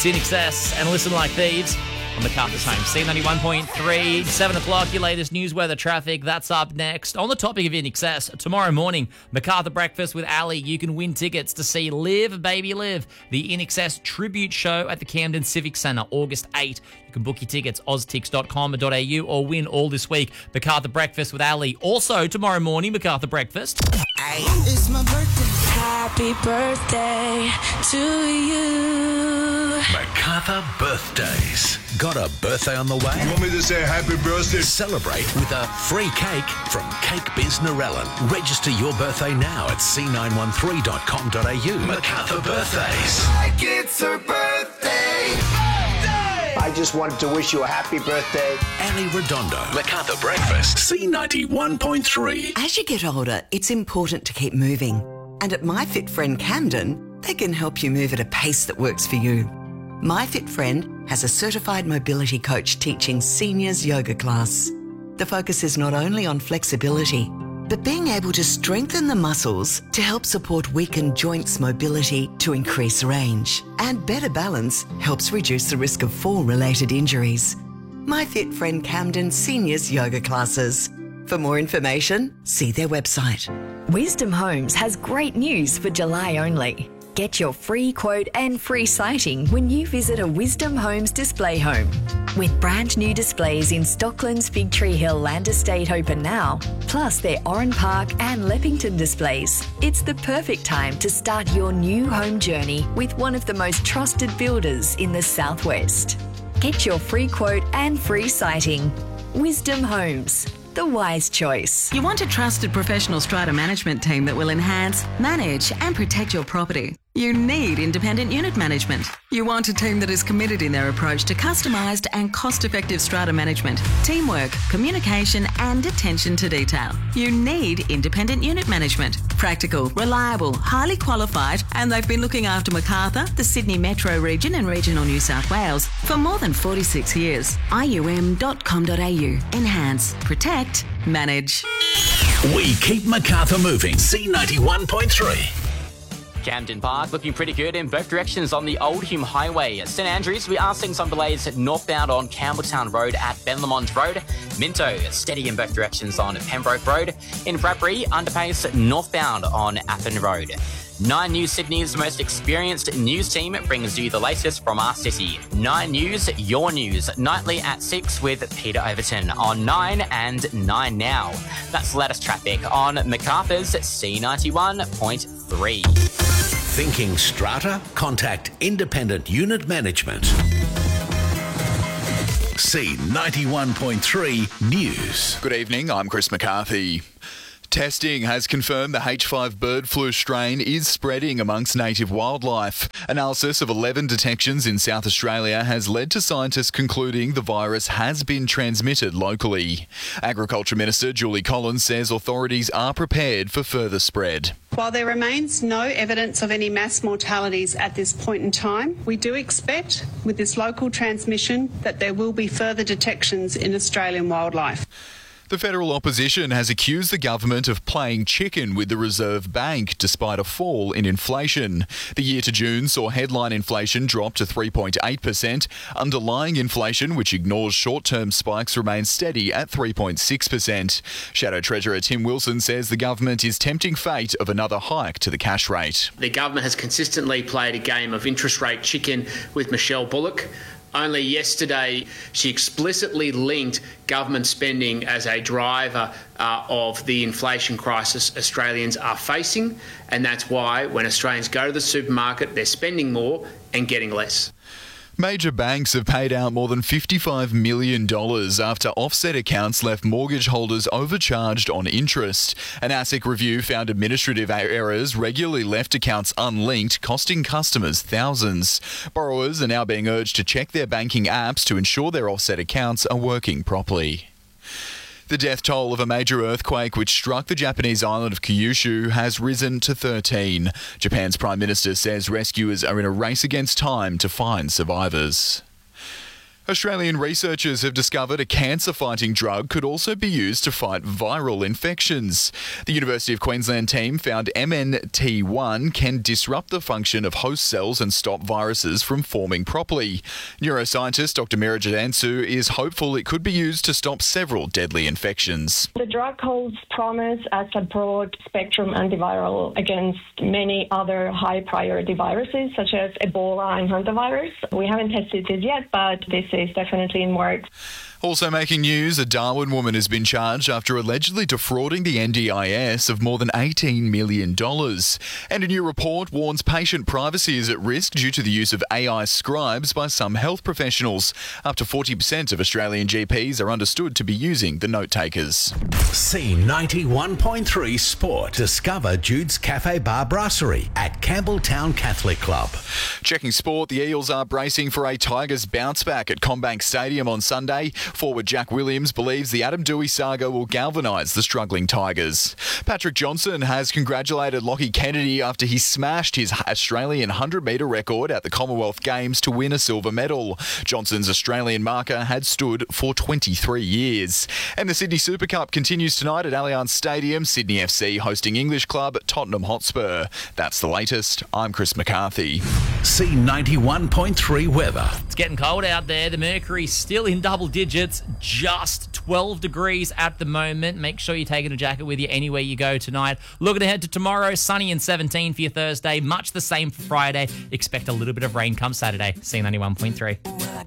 In Excess and Listen Like Thieves on MacArthur's Home. C91.3, 7 o'clock, your latest news, weather, traffic. That's up next. On the topic of In Excess, tomorrow morning, MacArthur Breakfast with Ali. You can win tickets to see Live Baby Live, the In Excess tribute show at the Camden Civic Centre, August 8. You can book your tickets, oztix.com.au, or win all this week. MacArthur Breakfast with Ali. Also, tomorrow morning, MacArthur Breakfast. It's my birthday. Happy birthday to you. MacArthur birthdays. Got a birthday on the way? You want me to say happy birthday? Celebrate with a free cake from Cake Biz Narellan. Register your birthday now at c913.com.au. MacArthur birthdays. Like it's her birthday. I just wanted to wish you a happy birthday. Ali Redondo. MacArthur Breakfast. C91.3. As you get older, it's important to keep moving. And at MyFitFriend Camden, they can help you move at a pace that works for you. MyFitFriend has a certified mobility coach teaching seniors yoga class. The focus is not only on flexibility, but being able to strengthen the muscles to help support weakened joints mobility to increase range. And better balance helps reduce the risk of fall-related injuries. MyFitFriend Camden Seniors Yoga Classes. For more information, see their website. Wisdom Homes has great news for July only. Get your free quote and free sighting when you visit a Wisdom Homes display home. With brand new displays in Stockland's Fig Tree Hill Land Estate open now, plus their Oran Park and Leppington displays, it's the perfect time to start your new home journey with one of the most trusted builders in the Southwest. Get your free quote and free sighting. Wisdom Homes. The wise choice. You want a trusted professional strata management team that will enhance, manage and protect your property. You need independent unit management. You want a team that is committed in their approach to customised and cost-effective strata management, teamwork, communication and attention to detail. You need independent unit management. Practical, reliable, highly qualified, and they've been looking after MacArthur, the Sydney Metro region and regional New South Wales for more than 46 years. ium.com.au. Enhance, protect, manage. We keep MacArthur moving. C91.3. Camden Park looking pretty good in both directions on the Old Hume Highway. At St Andrews, we are seeing some delays northbound on Campbelltown Road at Ben Lamont Road. Minto, steady in both directions on Pembroke Road. In Bradbury, underpace northbound on Appin Road. 9 News Sydney's most experienced news team brings you the latest from our city. 9 News, your news, nightly at 6 with Peter Overton on 9 and 9 Now. That's the latest traffic on MacArthur's C91.3. Thinking strata? Contact Independent Unit Management. C91.3 News. Good evening, I'm Chris McCarthy. Testing has confirmed the H5 bird flu strain is spreading amongst native wildlife. Analysis of 11 detections in South Australia has led to scientists concluding the virus has been transmitted locally. Agriculture Minister Julie Collins says authorities are prepared for further spread. While there remains no evidence of any mass mortalities at this point in time, we do expect, with this local transmission, that there will be further detections in Australian wildlife. The federal opposition has accused the government of playing chicken with the Reserve Bank despite a fall in inflation. The year to June saw headline inflation drop to 3.8%. Underlying inflation, which ignores short-term spikes, remains steady at 3.6%. Shadow Treasurer Tim Wilson says the government is tempting fate of another hike to the cash rate. The government has consistently played a game of interest rate chicken with Michelle Bullock. Only yesterday, she explicitly linked government spending as a driver of the inflation crisis Australians are facing, and that's why when Australians go to the supermarket, they're spending more and getting less. Major banks have paid out more than $55 million after offset accounts left mortgage holders overcharged on interest. An ASIC review found administrative errors regularly left accounts unlinked, costing customers thousands. Borrowers are now being urged to check their banking apps to ensure their offset accounts are working properly. The death toll of a major earthquake which struck the Japanese island of Kyushu has risen to 13. Japan's Prime Minister says rescuers are in a race against time to find survivors. Australian researchers have discovered a cancer-fighting drug could also be used to fight viral infections. The University of Queensland team found MNT1 can disrupt the function of host cells and stop viruses from forming properly. Neuroscientist Dr. Meera Jadansu is hopeful it could be used to stop several deadly infections. The drug holds promise as a broad-spectrum antiviral against many other high-priority viruses, such as Ebola and hantavirus. We haven't tested it yet, but this is definitely in work. Also making news, a Darwin woman has been charged after allegedly defrauding the NDIS of more than $18 million. And a new report warns patient privacy is at risk due to the use of AI scribes by some health professionals. Up to 40% of Australian GPs are understood to be using the note takers. C91.3 Sport. Discover Jude's Cafe Bar Brasserie at Campbelltown Catholic Club. Checking sport, the Eels are bracing for a Tigers bounce back at CommBank Stadium on Sunday. Forward Jack Williams believes the Adam Doueihi saga will galvanise the struggling Tigers. Patrick Johnson has congratulated Lockie Kennedy after he smashed his Australian 100-metre record at the Commonwealth Games to win a silver medal. Johnson's Australian marker had stood for 23 years. And the Sydney Super Cup continues tonight at Allianz Stadium. Sydney FC hosting English club Tottenham Hotspur. That's the latest. I'm Chris McCarthy. C91.3 weather. It's getting cold out there. The mercury's still in double digits, just 12 degrees at the moment. Make sure you're taking a jacket with you anywhere you go tonight. Looking ahead to tomorrow, sunny and 17 for your Thursday. Much the same for Friday. Expect a little bit of rain come Saturday. C91.3.